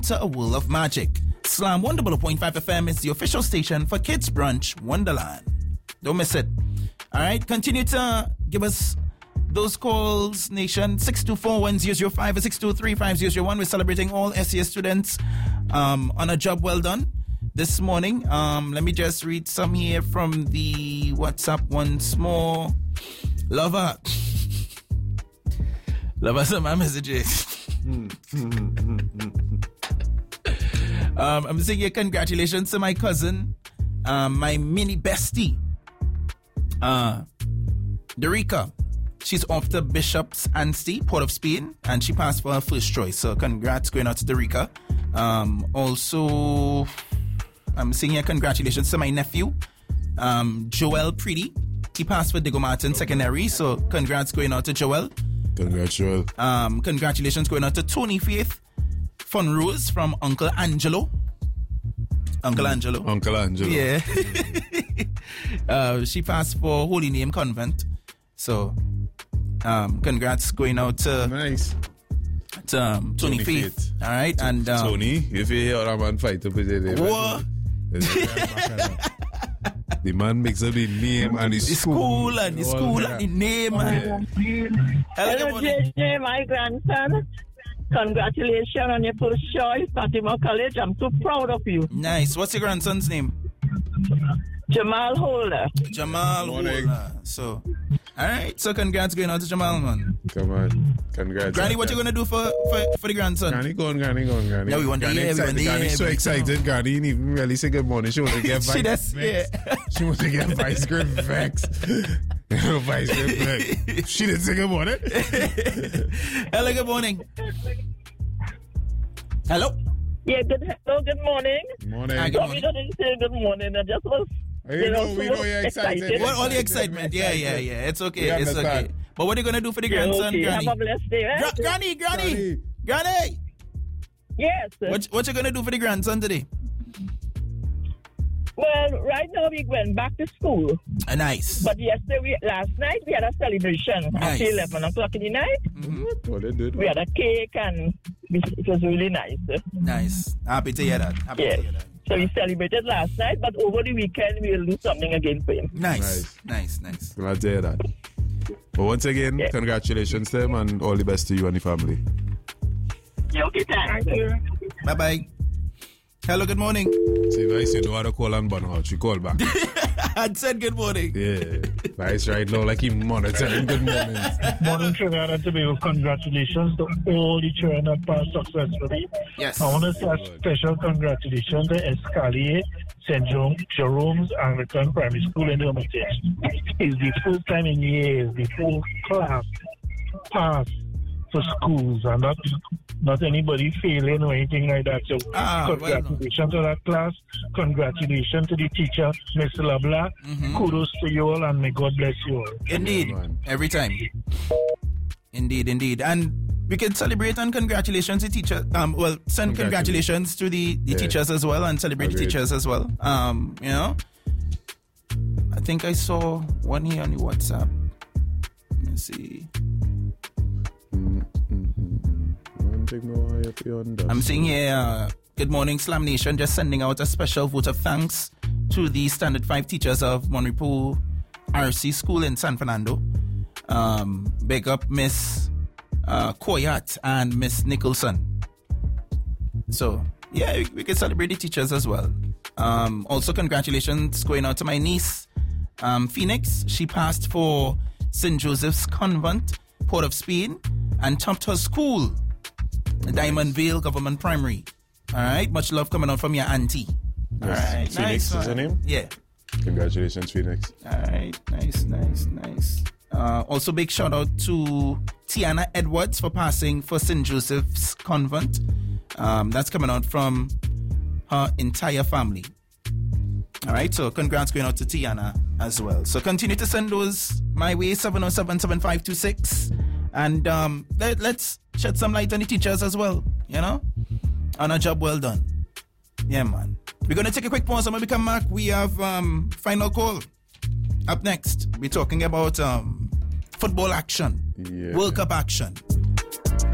to a world of magic. Slam 100.5 FM is the official station for Kids Brunch Wonderland. Don't miss it. All right, continue to give us those calls, Nation. 624-1005 or 623-5001. We're celebrating all SES students on a job well done this morning. Let me just read some here from the WhatsApp once more. Lover some my messages. I'm saying here, congratulations to my cousin, my mini bestie, Derica. She's off to Bishop's Anstey, Port of Spain, and she passed for her first choice. So congrats going out to Derica. Also, I'm saying here, congratulations to my nephew, Joel Preedy. He passed for Diego Martin Secondary. So congrats going out to Joel. Congrats, Joel. Congratulations going out to Tony Faith Funrose from Uncle Angelo. Uncle Angelo. Yeah. She passed for Holy Name Convent. So, congrats going out to Tony Faith. All right, and Tony, if you hear a man fight up with it, what? The man makes up the name and the school and the name. Hello, JJ, my grandson. Congratulations on your first choice, Fatima College. I'm so proud of you. Nice. What's your grandson's name? Jamal Holder. Holder. So, all right. So, congrats going out to Jamal, man. Come on. Congrats. Granny, what you going to do for the grandson? Granny, go on, Granny. Yeah, we want to hear. Granny's so excited. Granny didn't even really say good morning. She wants to get Vice She wants to get Vice Grip Vex. Vice Grip Vex. She didn't say good morning. Hello, good morning. Hello? Yeah, good morning. Morning. Hi, good morning. We didn't say good morning. I just was... we know you're excited. All the excitement. Yeah. It's okay. It's okay. But what are you going to do for the grandson, okay. Granny? Have a blessed day. Granny! Yes. What you going to do for the grandson today? Well, right now we went back to school. Nice. But last night we had a celebration at 11 o'clock in the night. Mm-hmm. What they did? We had a cake and it was really nice. Nice. Happy to hear that. So we celebrated last night, but over the weekend we will do something again for him. Nice. Glad to hear that. But once again, congratulations to him and all the best to you and the family. Yeah, okay, thank you. Bye-bye. Hello, good morning. See, Vice, you know how to call on Bunhouse. She called back. I said good morning. Yeah. Vice right now, like he monitoring good morning. Morning, Trinidad and Tobago. Congratulations to all the children that passed successfully. Yes. I want to say a special congratulations to Escalier, St. Jerome's Anglican Primary School in the Hermitage. It's the first time in years the whole class passed for schools and not anybody failing or anything like that. So congratulations to that class. Congratulations to the teacher, Mr. Labla. Mm-hmm. Kudos to you all and may God bless you all. Indeed. Every time. Indeed. And we can celebrate and congratulations to teachers. Send congratulations to the teachers as well and celebrate the teachers as well. You know, I think I saw one here on the WhatsApp. Let me see. I'm seeing here, good morning, Slam Nation. Just sending out a special vote of thanks to the Standard 5 teachers of Monrepo RC School in San Fernando. Big up Miss Koyat and Miss Nicholson. So, yeah, we can celebrate the teachers as well. Also, congratulations going out to my niece, Phoenix. She passed for St. Joseph's Convent, Port of Spain, and topped her school, Diamond Vale Government Primary. All right, much love coming out from your auntie. Yes. All right, Phoenix is her name? Yeah. Congratulations, Phoenix. All right, nice. Also, big shout out to Tiana Edwards for passing for St. Joseph's Convent. That's coming out from her entire family. All right, so congrats going out to Tiana as well. So continue to send those my way, 707-7526. And let's shed some light on the teachers as well, you know, on a job well done. Yeah, man. We're going to take a quick pause, and when we come back, we have final call. Up next, we're talking about football action, World Cup action.